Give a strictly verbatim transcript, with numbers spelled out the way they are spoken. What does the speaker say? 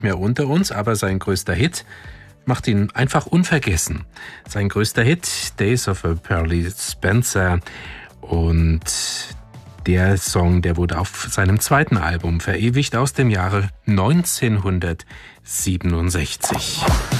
mehr unter uns, aber sein größter Hit macht ihn einfach unvergessen. Sein größter Hit, Days of a Pearly Spencer, und der Song, der wurde auf seinem zweiten Album verewigt aus dem Jahre neunzehnhundertsiebenundsechzig.